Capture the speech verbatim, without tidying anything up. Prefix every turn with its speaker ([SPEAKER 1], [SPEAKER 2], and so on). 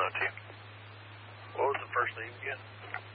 [SPEAKER 1] to you.
[SPEAKER 2] What was the first name again?